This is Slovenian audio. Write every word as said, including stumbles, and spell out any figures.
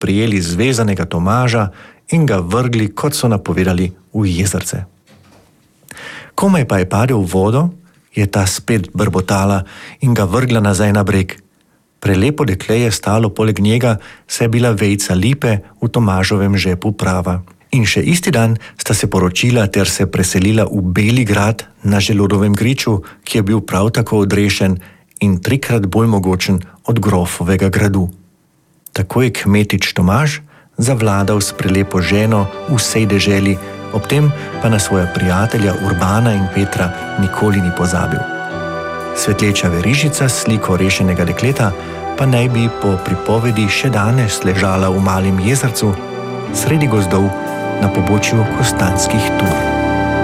prijeli zvezanega Tomaža in ga vrgli, kot so napovedali, v jezerce. Komaj pa je padel v vodo, je ta spet brbotala in ga vrgla nazaj na breg. Prelepo dekle je stalo poleg njega, saj je bila vejca lipe v Tomažovem žepu prava. In še isti dan sta se poročila ter se preselila v Beli grad na Želodovem griču, ki je bil prav tako odrešen in trikrat bolj mogočen od grofovega gradu. Tako je kmetič Tomaž zavladal s prelepo ženo v vsej deželi, ob tem pa na svoja prijatelja Urbana in Petra nikoli ni pozabil. Svetleča verižica s sliko rešenega dekleta pa naj bi po pripovedi še danes ležala v malem jezercu sredi gozdov na pobočju Kostanskih Tur.